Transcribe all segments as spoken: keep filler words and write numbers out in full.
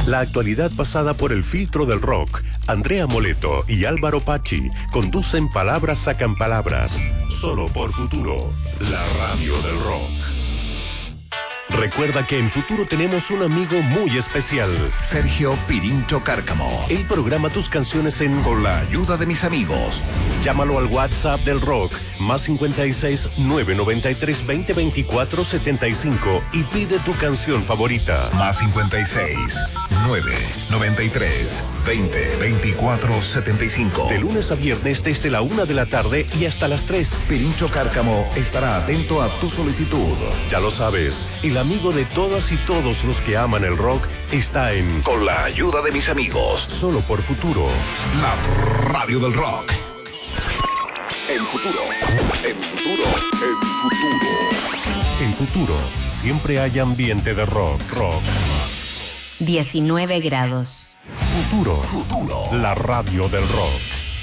La actualidad pasada por el filtro del rock. Andrea Moleto y Álvaro Pachi conducen Palabras Sacan Palabras. Solo por Futuro, la radio del rock. Recuerda que en Futuro tenemos un amigo muy especial. Sergio Pirincho Cárcamo. Él programa tus canciones en Con la ayuda de mis amigos. Llámalo al WhatsApp del rock, más cincuenta y seis, nueve noventa y tres, veinte, veinticuatro, setenta y cinco y pide tu canción favorita. Más cincuenta y seis, nueve noventa y tres, veinte, veinticuatro, setenta y cinco. De lunes a viernes desde la una de la tarde y hasta las tres. Pirincho Cárcamo estará atento a tu solicitud. Ya lo sabes, el amigo de todas y todos los que aman el rock está en Con la ayuda de mis amigos. Solo por Futuro, la radio del rock. En Futuro, en Futuro, en Futuro. En Futuro, siempre hay ambiente de rock, rock. diecinueve grados. Futuro, Futuro. la radio del rock.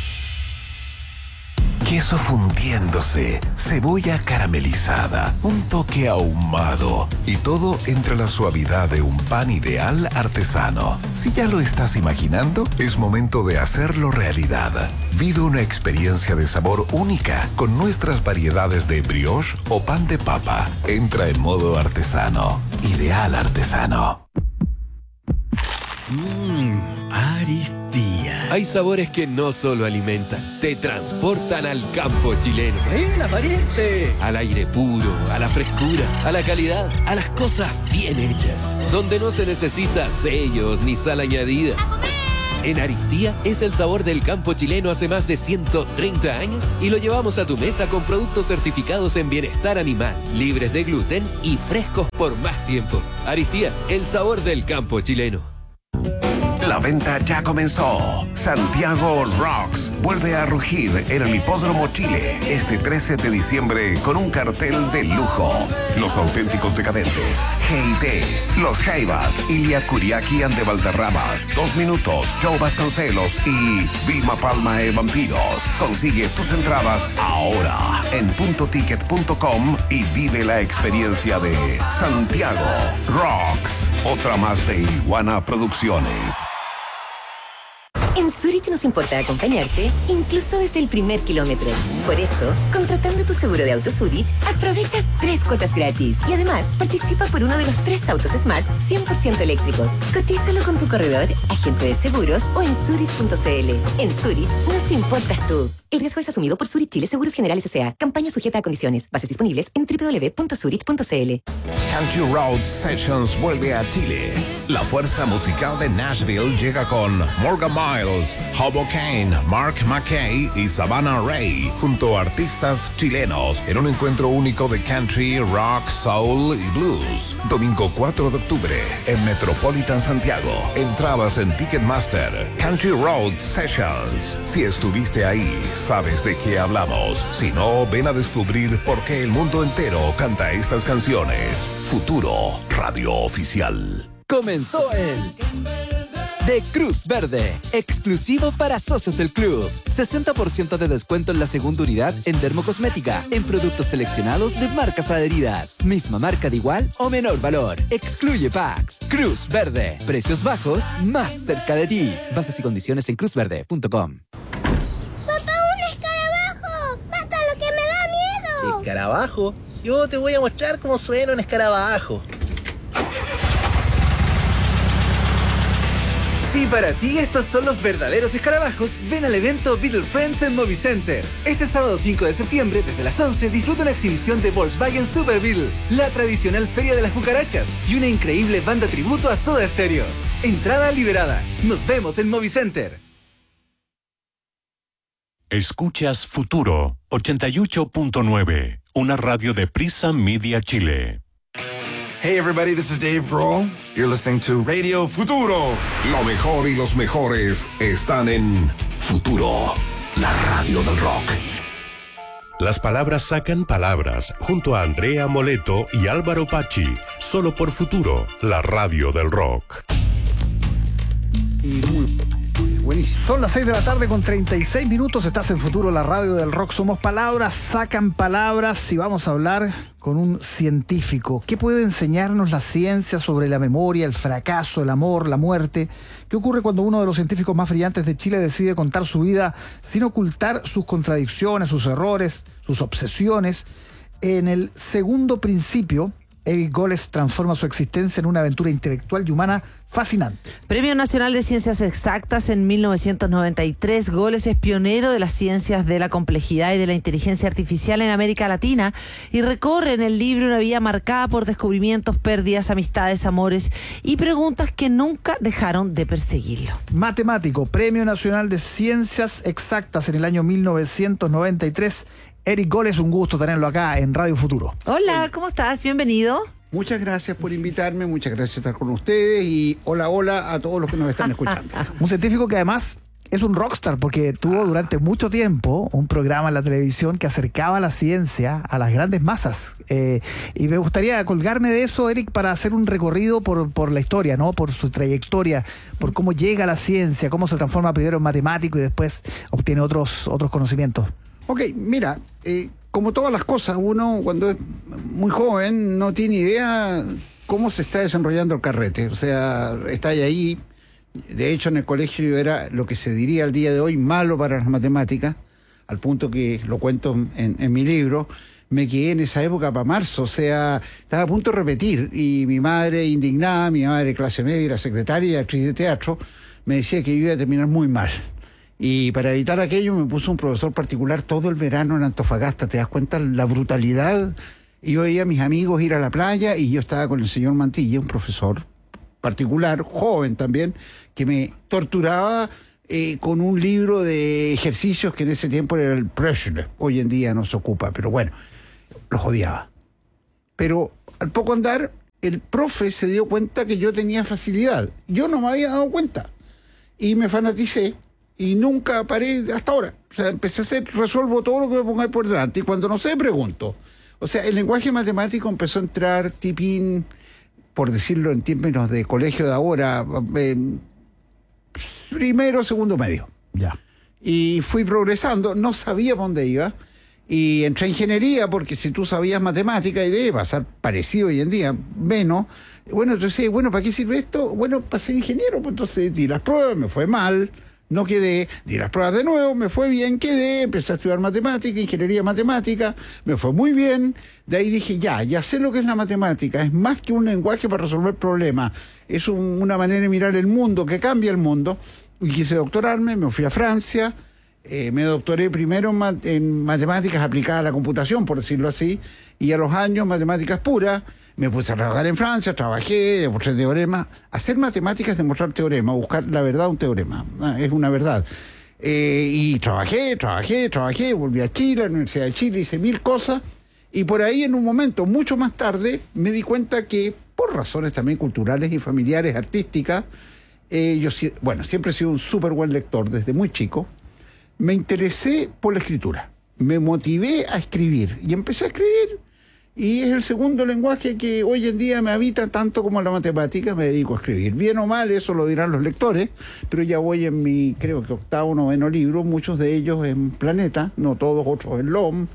Queso fundiéndose, cebolla caramelizada, un toque ahumado y todo entre la suavidad de un pan ideal artesano. Si ya lo estás imaginando, es momento de hacerlo realidad. Vive una experiencia de sabor única con nuestras variedades de brioche o pan de papa. Entra en modo artesano. Ideal artesano. Mmm, Aristía. Hay sabores que no solo alimentan, te transportan al campo chileno. ¡Buena, pariente! Al aire puro, a la frescura, a la calidad, a las cosas bien hechas, donde no se necesita sellos ni sal añadida. ¡A comer! En Aristía es el sabor del campo chileno hace más de ciento treinta años y lo llevamos a tu mesa con productos certificados en bienestar animal, libres de gluten y frescos por más tiempo. Aristía, el sabor del campo chileno. La venta ya comenzó. Santiago Rocks vuelve a rugir en el Hipódromo Chile este trece de diciembre con un cartel de lujo. Los auténticos decadentes, G I T, Los Jaivas, Ilia Kuriaki and de Valderramas, Dos Minutos, Joe Vasconcelos y Vilma Palma e Vampiros. Consigue tus entradas ahora en punto ticket punto com y vive la experiencia de Santiago Rocks. Otra más de Iguana Producciones. En Zurich nos importa acompañarte, incluso desde el primer kilómetro. Por eso, contratando tu seguro de auto Zurich, aprovechas tres cuotas gratis. Y además, participa por uno de los tres autos Smart cien por ciento eléctricos. Cotízalo con tu corredor, agente de seguros o en zurich punto c l. En Zurich, nos importas tú. El riesgo es asumido por Zurich Chile Seguros Generales S A Campaña sujeta a condiciones. Bases disponibles en doble u doble u doble u punto zurich punto c l. Country Road Sessions vuelve a Chile. La fuerza musical de Nashville llega con Morgan Miles, Hobo Kane, Mark McKay y Savannah Ray, junto a artistas chilenos, en un encuentro único de country, rock, soul y blues. Domingo cuatro de octubre, en Metropolitan Santiago. Entradas en Ticketmaster. Country Road Sessions. Si estuviste ahí, sabes de qué hablamos. Si no, ven a descubrir por qué el mundo entero canta estas canciones. Futuro, radio oficial. Comenzó el de Cruz Verde, exclusivo para socios del club. sesenta por ciento de descuento en la segunda unidad en dermocosmética, en productos seleccionados de marcas adheridas. Misma marca de igual o menor valor. Excluye packs. Cruz Verde. Precios bajos, más cerca de ti. Bases y condiciones en cruz verde punto com. ¡Papá, un escarabajo! ¡Mata lo que me da miedo! ¿Escarabajo? Yo te voy a mostrar cómo suena un escarabajo. Si para ti estos son los verdaderos escarabajos, ven al evento Beetle Friends en Movicenter. Este sábado cinco de septiembre, desde las once, disfruta una exhibición de Volkswagen Super Beetle, la tradicional feria de las cucarachas y una increíble banda tributo a Soda Stereo. Entrada liberada. Nos vemos en Movicenter. Escuchas Futuro ochenta y ocho punto nueve, una radio de Prisa Media Chile. Hey everybody, this is Dave Grohl. You're listening to Radio Futuro. Lo mejor y los mejores están en Futuro, la radio del rock. Las palabras sacan palabras, junto a Andrea Moleto y Álvaro Pachi, solo por Futuro, la radio del rock. Y muy Buenísimo. Son las seis de la tarde con treinta y seis minutos. Estás en Futuro, la radio del rock. Somos palabras, sacan palabras y vamos a hablar con un científico. ¿Qué puede enseñarnos la ciencia sobre la memoria, el fracaso, el amor, la muerte? ¿Qué ocurre cuando uno de los científicos más brillantes de Chile decide contar su vida sin ocultar sus contradicciones, sus errores, sus obsesiones? En el segundo principio, Eric Goles transforma su existencia en una aventura intelectual y humana fascinante. Premio Nacional de Ciencias Exactas en mil novecientos noventa y tres, Goles es pionero de las ciencias de la complejidad y de la inteligencia artificial en América Latina y recorre en el libro una vía marcada por descubrimientos, pérdidas, amistades, amores y preguntas que nunca dejaron de perseguirlo. Matemático, Premio Nacional de Ciencias Exactas en el año mil novecientos noventa y tres. Eric Goles, un gusto tenerlo acá en Radio Futuro. Hola, ¿cómo estás? Bienvenido. Muchas gracias por invitarme, muchas gracias por estar con ustedes y hola, hola a todos los que nos están escuchando. Un científico que además es un rockstar porque tuvo durante mucho tiempo un programa en la televisión que acercaba la ciencia a las grandes masas. Eh, y me gustaría colgarme de eso, Eric, para hacer un recorrido por, por la historia, ¿no? Por su trayectoria, por cómo llega la ciencia, cómo se transforma primero en matemático y después obtiene otros, otros conocimientos. Ok, mira, eh, como todas las cosas, uno cuando es muy joven no tiene idea cómo se está desarrollando el carrete. O sea, está ahí. De hecho, en el colegio yo era lo que se diría al día de hoy malo para las matemáticas, al punto que lo cuento en, en mi libro. Me quedé en esa época para marzo, o sea, estaba a punto de repetir. Y mi madre indignada, mi madre de clase media, era secretaria y actriz de teatro, me decía que yo iba a terminar muy mal. Y para evitar aquello me puso un profesor particular todo el verano en Antofagasta. ¿Te das cuenta la brutalidad? Y yo veía a mis amigos ir a la playa y yo estaba con el señor Mantilla, un profesor particular, joven también, que me torturaba eh, con un libro de ejercicios que en ese tiempo era el Presley. Hoy en día no se ocupa, pero bueno, los odiaba. Pero al poco andar, el profe se dio cuenta que yo tenía facilidad. Yo no me había dado cuenta. Y me fanaticé. Y nunca paré hasta ahora. O sea, empecé a hacer, resuelvo todo lo que me pongáis por delante. Y cuando no sé, pregunto. O sea, el lenguaje matemático empezó a entrar tipín, por decirlo en términos de colegio de ahora, eh, primero, segundo medio. Ya. Y fui progresando, no sabía por dónde iba. Y entré a ingeniería, porque si tú sabías matemática, y debe pasar parecido hoy en día, menos. Bueno, entonces, bueno, ¿para qué sirve esto? Bueno, para ser ingeniero. Pues entonces di las pruebas, me fue mal. No quedé, di las pruebas de nuevo, me fue bien, quedé, empecé a estudiar matemática, ingeniería matemática, me fue muy bien. De ahí dije, ya, ya sé lo que es la matemática, es más que un lenguaje para resolver problemas, es un, una manera de mirar el mundo, que cambia el mundo. Y quise doctorarme, me fui a Francia, eh, me doctoré primero en, mat en matemáticas aplicadas a la computación, por decirlo así, y a los años matemáticas puras. Me puse a trabajar en Francia, trabajé, demostré teoremas. Hacer matemáticas es demostrar teoremas, buscar la verdad de un teorema. Ah, es una verdad. Eh, y trabajé, trabajé, trabajé, volví a Chile, a la Universidad de Chile, hice mil cosas. Y por ahí, en un momento, mucho más tarde, me di cuenta que, por razones también culturales y familiares, artísticas, eh, yo, bueno, siempre he sido un súper buen lector desde muy chico. Me interesé por la escritura. Me motivé a escribir y empecé a escribir. Y es el segundo lenguaje que hoy en día me habita tanto como la matemática. Me dedico a escribir. Bien o mal, eso lo dirán los lectores, pero ya voy en mi, creo que octavo o noveno libro, muchos de ellos en Planeta, no todos, otros en L O M.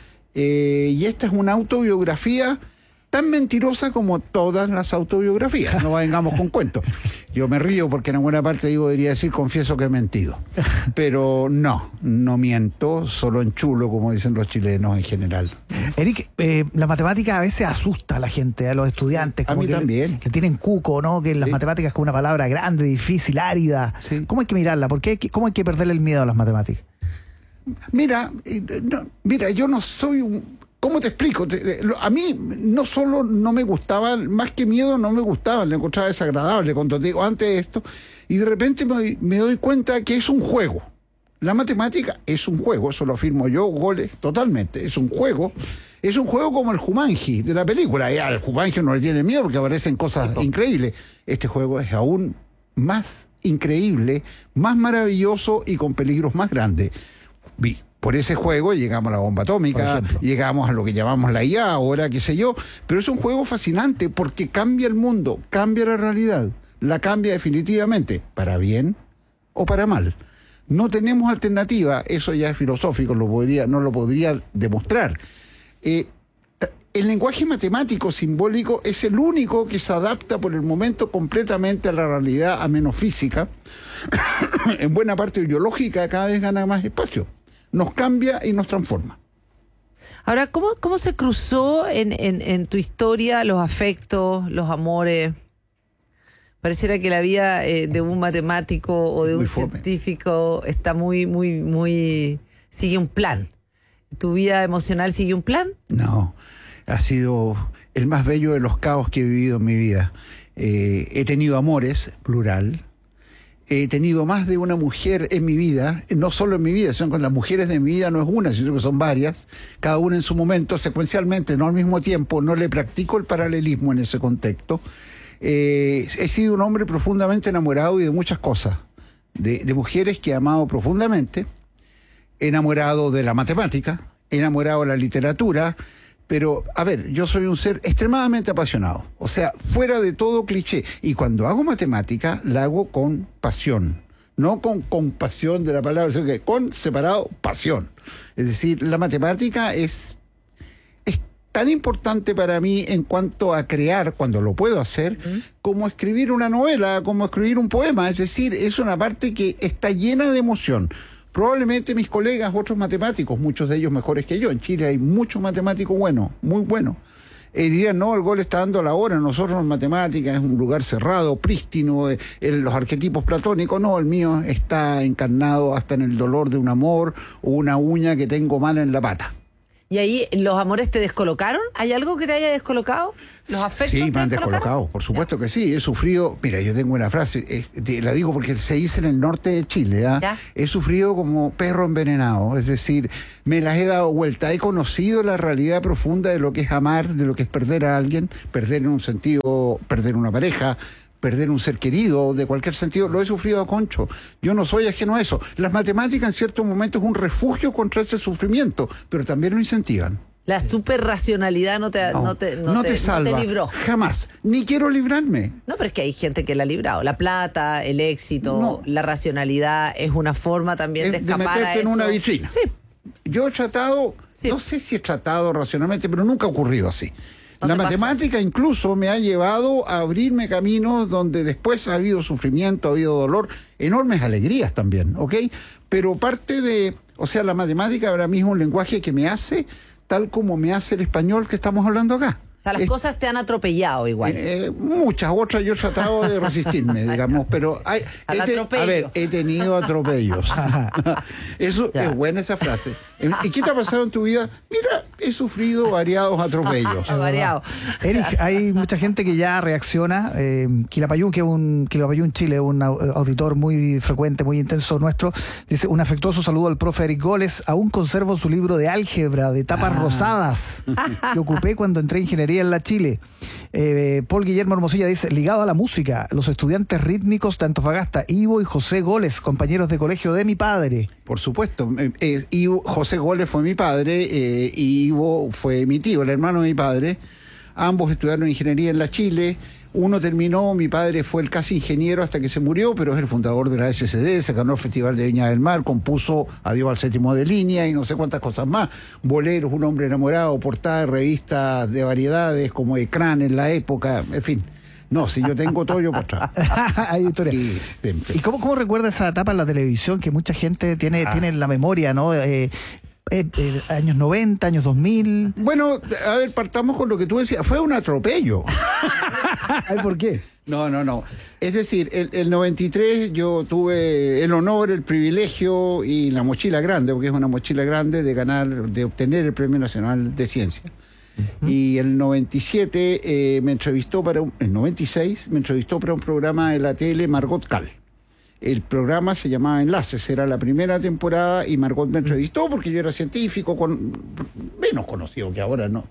Eh, y esta es una autobiografía tan mentirosa como todas las autobiografías. No vengamos con cuentos. Yo me río porque en alguna parte digo, debería decir, confieso que he mentido. Pero no, no miento, solo enchulo, como dicen los chilenos en general. Eric, eh, la matemática a veces asusta a la gente, a los estudiantes. Como a mí que, también. Que tienen cuco, ¿no? Que las sí. matemáticas es una palabra grande, difícil, árida. Sí. ¿Cómo hay que mirarla? ¿Por qué, ¿Cómo hay que perderle el miedo a las matemáticas? Mira, no, mira, yo no soy un... ¿Cómo te explico? A mí no solo no me gustaban, más que miedo no me gustaban, le encontraba desagradable cuando te digo antes de esto, y de repente me, me doy cuenta que es un juego. La matemática es un juego, eso lo afirmo yo, Goles, totalmente, es un juego. Es un juego como el Jumanji de la película. Y al Jumanji no le tiene miedo porque aparecen cosas increíbles. Este juego es aún más increíble, más maravilloso y con peligros más grandes. Vi. Por ese juego llegamos a la bomba atómica, llegamos a lo que llamamos la I A ahora, qué sé yo, pero es un juego fascinante porque cambia el mundo, cambia la realidad, la cambia definitivamente, para bien o para mal. No tenemos alternativa, eso ya es filosófico, lo podría, no lo podría demostrar. Eh, el lenguaje matemático simbólico es el único que se adapta por el momento completamente a la realidad, a menos física. En buena parte biológica cada vez gana más espacio. Nos cambia y nos transforma. Ahora, ¿cómo, cómo se cruzó en, en, en tu historia los afectos, los amores? Pareciera que la vida eh, de un matemático o de un científico está muy, muy, muy... sigue un plan. ¿Tu vida emocional sigue un plan? No, ha sido el más bello de los caos que he vivido en mi vida. Eh, he tenido amores, plural. He tenido más de una mujer en mi vida, no solo en mi vida, sino con las mujeres de mi vida no es una, sino que son varias, cada una en su momento, secuencialmente, no al mismo tiempo. No le practico el paralelismo en ese contexto. Eh, he sido un hombre profundamente enamorado y de muchas cosas, de, de mujeres que he amado profundamente, enamorado de la matemática, enamorado de la literatura, pero, a ver, yo soy un ser extremadamente apasionado, o sea, fuera de todo cliché, y cuando hago matemática, la hago con pasión, no con compasión de la palabra, sino que con separado pasión. Es decir, la matemática es... tan importante para mí en cuanto a crear, cuando lo puedo hacer, uh-huh. como escribir una novela, como escribir un poema. Es decir, es una parte que está llena de emoción. Probablemente mis colegas, otros matemáticos, muchos de ellos mejores que yo, en Chile hay muchos matemáticos buenos, muy buenos, eh, dirían, no, el gol está dando la hora, nosotros en matemáticas es un lugar cerrado, prístino, eh, el, los arquetipos platónicos, no, el mío está encarnado hasta en el dolor de un amor o una uña que tengo mala en la pata. ¿Y ahí los amores te descolocaron? ¿Hay algo que te haya descolocado? ¿Los afectos sí, te me han descolocado, por supuesto que sí. He sufrido, mira, yo tengo una frase, eh, te, la digo porque se dice en el norte de Chile, ¿eh? He sufrido como perro envenenado, es decir, me las he dado vuelta. He conocido la realidad profunda de lo que es amar, de lo que es perder a alguien, perder en un sentido, perder una pareja, perder un ser querido, de cualquier sentido, lo he sufrido a concho. Yo no soy ajeno a eso. Las matemáticas en ciertos momentos es un refugio contra ese sufrimiento, pero también lo incentivan. La superracionalidad no te, no, no te, no no te, te salva, no te libró. Jamás. Ni quiero librarme. No, pero es que hay gente que la ha librado. La plata, el éxito, no. la racionalidad es una forma también es de escapar de meterte a eso. En una vitrina. Sí. Yo he tratado, sí. no sé si he tratado racionalmente, pero nunca ha ocurrido así. No la matemática pasó. Incluso me ha llevado a abrirme caminos donde después ha habido sufrimiento, ha habido dolor, enormes alegrías también, ¿ok? Pero parte de, o sea, la matemática ahora mismo es un lenguaje que me hace tal como me hace el español que estamos hablando acá. O sea, las es, cosas te han atropellado igual. Eh, muchas otras yo he tratado de resistirme, digamos, pero hay, he te, a ver, he tenido atropellos. Eso ya. Es buena esa frase. ¿Y qué te ha pasado en tu vida? Mira, he sufrido variados atropellos. Variado. Eric, hay mucha gente que ya reacciona. Eh, Quilapayún, que es un Quilapayún Chile, un auditor muy frecuente, muy intenso nuestro, dice, un afectuoso saludo al profe Eric Goles. Aún conservo su libro de álgebra de tapas ah. rosadas que ocupé cuando entré en ingeniería en la Chile. Eh, Paul Guillermo Hermosilla dice, ligado a la música, los estudiantes rítmicos de Antofagasta, Ivo y José Goles, compañeros de colegio de mi padre. Por supuesto, eh, eh, Ivo, José Goles fue mi padre eh, y Ivo fue mi tío, el hermano de mi padre. Ambos estudiaron ingeniería en la Chile. Uno terminó, mi padre fue el casi ingeniero hasta que se murió, pero es el fundador de la S C D, se ganó el Festival de Viña del Mar, compuso Adiós al séptimo de línea y no sé cuántas cosas más. Boleros, un hombre enamorado, portada de revistas de variedades como Ecrán en la época, en fin. No, si yo tengo todo, yo por atrás. Hay historia. Y, ¿Y cómo, cómo recuerda esa etapa en la televisión que mucha gente tiene, ah. tiene en la memoria, ¿no? Eh, Eh, eh, años noventa, años dos mil. Bueno, a ver, partamos con lo que tú decías. Fue un atropello. Ay, ¿por qué? No, no, no. Es decir, el, el noventa y tres yo tuve el honor, el privilegio y la mochila grande, porque es una mochila grande, de ganar, de obtener el Premio Nacional de Ciencia. Uh-huh. Y el noventa y siete eh, me entrevistó para un, el noventa y seis me entrevistó para un programa de la tele Margot Cal. El programa se llamaba Enlaces, era la primera temporada y Margot me entrevistó porque yo era científico, con, menos conocido que ahora, ¿no?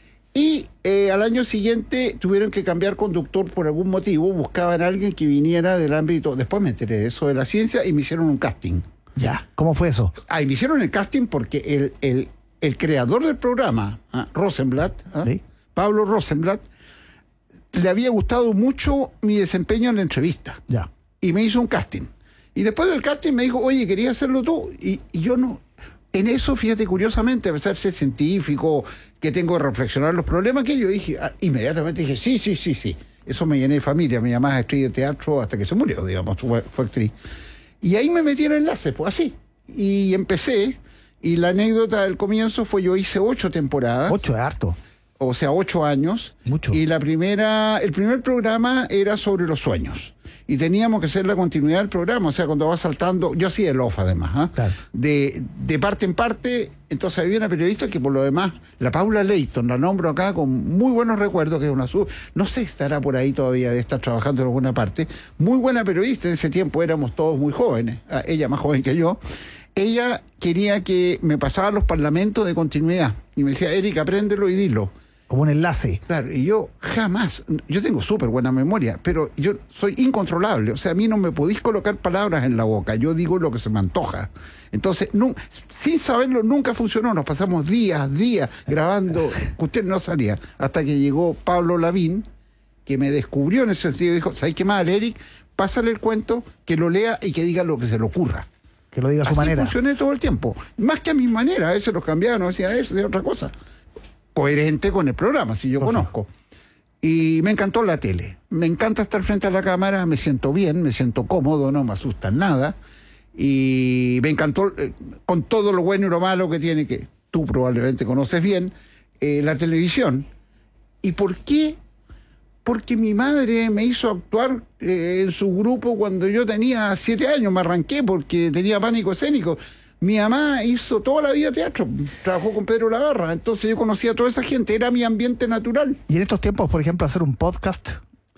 Y eh, al año siguiente tuvieron que cambiar conductor por algún motivo, buscaban a alguien que viniera del ámbito, después me enteré de eso de la ciencia y me hicieron un casting. Ya, ¿cómo fue eso? Ah, y me hicieron el casting porque el, el, el creador del programa, ¿ah? Rosenblatt, ¿ah? ¿Sí? Pablo Rosenblatt, le había gustado mucho mi desempeño en la entrevista. Ya. Y me hizo un casting. Y después del casting me dijo, oye, ¿querías hacerlo tú? Y, y yo no... En eso, fíjate, curiosamente, a pesar de ser científico, que tengo que reflexionar los problemas, que yo dije, ah, inmediatamente dije, sí, sí, sí, sí. Eso me llené de familia. Mi mamá es actriz de teatro hasta que se murió, digamos, fue, fue actriz. Y ahí me metí en el enlace, pues así. Y empecé, y la anécdota del comienzo fue, yo hice ocho temporadas. Ocho es harto. O sea, ocho años. Mucho. Y la primera, el primer programa era sobre los sueños. Y teníamos que hacer la continuidad del programa, o sea, cuando vas saltando, yo hacía el off además, ¿eh? Claro. de, de parte en parte. Entonces había una periodista que por lo demás, la Paula Leighton, la nombro acá con muy buenos recuerdos, que es una sub, no sé, estará por ahí todavía de estar trabajando en alguna parte, muy buena periodista. En ese tiempo éramos todos muy jóvenes, ella más joven que yo. Ella quería que me pasara los parlamentos de continuidad y me decía, Eric, apréndelo y dilo. Como un enlace. Claro, y yo jamás, yo tengo súper buena memoria, pero yo soy incontrolable. O sea, a mí no me podéis colocar palabras en la boca, yo digo lo que se me antoja. Entonces, no, sin saberlo, nunca funcionó. Nos pasamos días, días grabando, que usted no salía. Hasta que llegó Pablo Lavín, que me descubrió en ese sentido, y dijo, ¿sabes qué más, Eric? Pásale el cuento, que lo lea y que diga lo que se le ocurra. Que lo diga a su Así manera. funcioné todo el tiempo. Más que a mi manera, a veces los cambiaban, no decía eso, decía otra cosa. Coherente con el programa, si yo Lógico. conozco. Y me encantó la tele. Me encanta estar frente a la cámara, me siento bien, me siento cómodo, no me asusta nada. Y me encantó, eh, con todo lo bueno y lo malo que tiene, que tú probablemente conoces bien, eh, la televisión. ¿Y por qué? Porque mi madre me hizo actuar eh, en su grupo cuando yo tenía siete años. Me arranqué porque tenía pánico escénico. Mi mamá hizo toda la vida teatro, trabajó con Pedro Lavarra, entonces yo conocía a toda esa gente, era mi ambiente natural. ¿Y en estos tiempos, por ejemplo, hacer un podcast?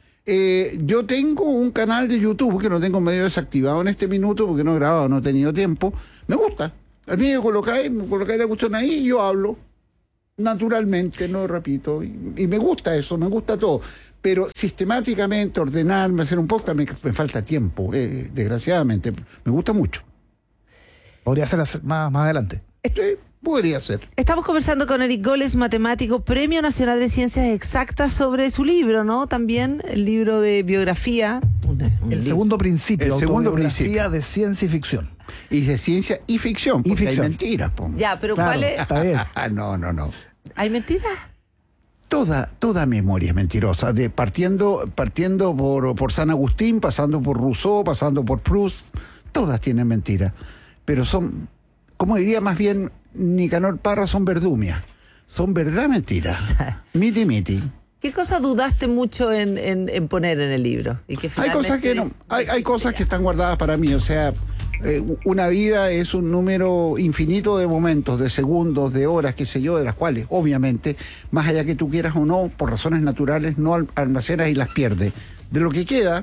Eh, yo tengo un canal de YouTube que lo tengo medio desactivado en este minuto porque no he grabado, no he tenido tiempo. Me gusta. A mí me colocáis, me colocáis la cuestión ahí y yo hablo naturalmente, no repito. Y, y me gusta eso, me gusta todo. Pero sistemáticamente ordenarme, hacer un podcast, me, me falta tiempo, eh, desgraciadamente. Me gusta mucho. Podría ser más, más adelante. Sí, podría ser. Estamos conversando con Eric Goles, matemático, Premio Nacional de Ciencias Exactas, sobre su libro, ¿no? También el libro de biografía. Un, un el libro. segundo principio. El segundo principio. De ciencia y ficción. Y de ciencia y ficción, porque y ficción. hay mentiras. Po. Ya, pero claro, ¿cuál es? Está bien. no, no, no. ¿Hay mentiras? Toda, toda memoria es mentirosa, de partiendo, partiendo por, por San Agustín, pasando por Rousseau, pasando por Proust, todas tienen mentiras. Pero son, como diría más bien Nicanor Parra, son verdumias. Son verdad mentiras. Miti miti. ¿Qué cosa dudaste mucho en, en, en poner en el libro? Y que hay cosas que no, hay, hay cosas que están guardadas para mí. O sea, eh, una vida es un número infinito de momentos, de segundos, de horas, qué sé yo, de las cuales, obviamente, más allá que tú quieras o no, por razones naturales, no almacenas y las pierdes. De lo que queda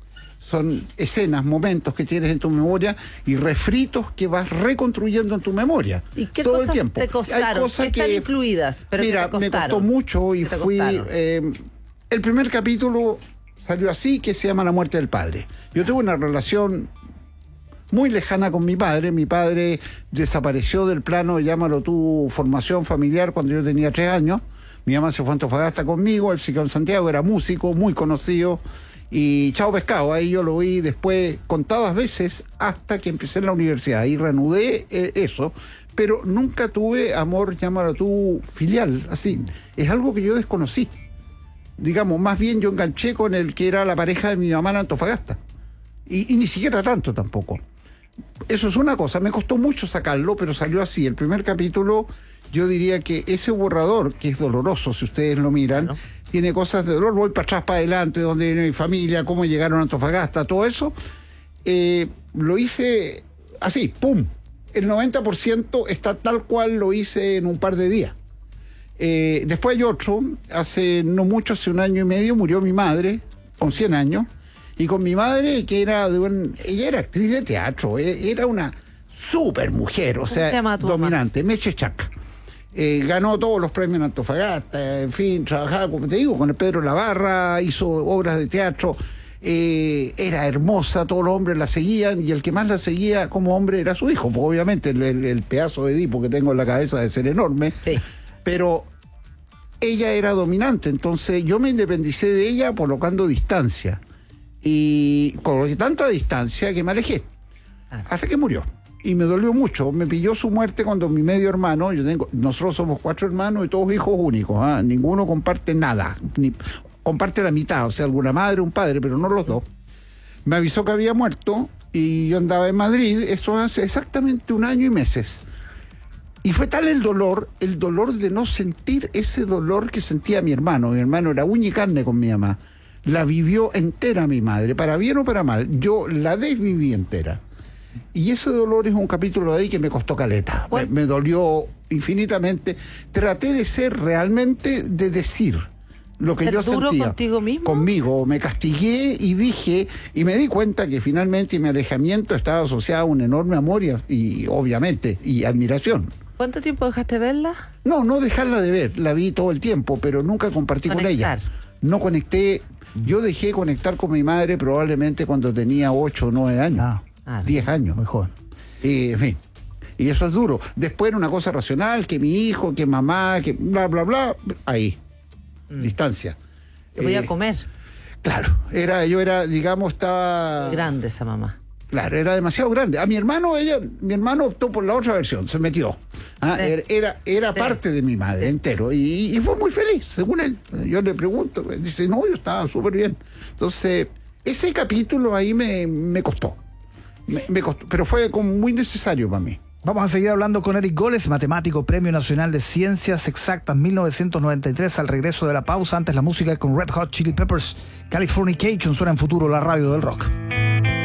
son escenas, momentos que tienes en tu memoria y refritos que vas reconstruyendo en tu memoria. ¿Y qué todo cosas el tiempo. te costaron? Hay cosas que están que, incluidas, pero mira, que te costaron. me costó mucho y fui... Eh, el primer capítulo salió así, que se llama La muerte del padre. Yo tuve una relación muy lejana con mi padre. Mi padre desapareció del plano, llámalo tú, formación familiar, cuando yo tenía tres años. Mi mamá se fue a Antofagasta conmigo, él se quedó en Santiago, era músico, muy conocido. Y chao pescado, ahí yo lo vi después contadas veces hasta que empecé en la universidad. Ahí reanudé eh, eso, pero nunca tuve amor, llámalo tú, filial, así. Es algo que yo desconocí. Digamos, más bien yo enganché con el que era la pareja de mi mamá en Antofagasta. Y, y ni siquiera tanto tampoco. Eso es una cosa, me costó mucho sacarlo, pero salió así. El primer capítulo, yo diría que ese borrador, que es doloroso si ustedes lo miran, bueno, tiene cosas de dolor, voy para atrás, para adelante, dónde viene mi familia, cómo llegaron a Antofagasta, todo eso, eh, lo hice así, pum. El noventa por ciento está tal cual lo hice en un par de días. Eh, después hay otro, hace no mucho, hace un año y medio, murió mi madre, con cien años, y con mi madre, que era de un, ella era actriz de teatro, era una super mujer, o sea, dominante, Meche Chac. Eh, ganó todos los premios en Antofagasta, en fin, trabajaba, como te digo, con el Pedro Lavarra, hizo obras de teatro, eh, era hermosa, todos los hombres la seguían, y el que más la seguía como hombre era su hijo, pues obviamente el, el, el pedazo de Edipo que tengo en la cabeza de ser enorme, sí. Pero ella era dominante, entonces yo me independicé de ella colocando distancia, y con tanta distancia que me alejé. Ah. Hasta que murió. Y me dolió mucho. Me pilló su muerte cuando mi medio hermano, yo tengo, nosotros somos cuatro hermanos y todos hijos únicos. ¿Ah? Ninguno comparte nada. Ni, comparte la mitad, o sea, alguna madre, un padre, pero no los dos. Me avisó que había muerto y yo andaba en Madrid, eso hace exactamente un año y meses. Y fue tal el dolor, el dolor de no sentir ese dolor que sentía mi hermano. Mi hermano era uña y carne con mi mamá. La vivió entera mi madre, para bien o para mal. Yo la desviví entera. Y ese dolor es un capítulo de ahí que me costó caleta. Me, me dolió infinitamente. Traté de ser realmente, de decir lo que ¿Ser yo duro sentía. contigo mismo? Conmigo. Me castigué y dije, y me di cuenta que finalmente mi alejamiento estaba asociado a un enorme amor y, y obviamente, y admiración. ¿Cuánto tiempo dejaste verla? No, no dejarla de ver. La vi todo el tiempo, pero nunca compartí Conectar. con ella. No conecté. Yo dejé conectar con mi madre probablemente cuando tenía ocho o nueve años. Ah. Ah, diez años. Muy joven. Y, en fin. Y eso es duro. Después era una cosa racional, que mi hijo, que mamá, que bla, bla, bla. Ahí. Mm. Distancia. Te voy Eh, a comer. Claro. Era, yo era, digamos, estaba. Grande esa mamá. Claro, era demasiado grande. A mi hermano, ella, mi hermano optó por la otra versión, se metió. Ah, Sí. Era, era, era Sí. parte de mi madre, Sí. entero. Y, y fue muy feliz, según él. Yo le pregunto, dice, no, yo estaba súper bien. Entonces, ese capítulo ahí me, me costó. Me, me costó, pero fue como muy necesario para mí. Vamos a seguir hablando con Eric Goles, matemático, Premio Nacional de Ciencias Exactas mil novecientos noventa y tres. Al regreso de la pausa, antes la música con Red Hot Chili Peppers, Californication, suena en Futuro, la radio del rock.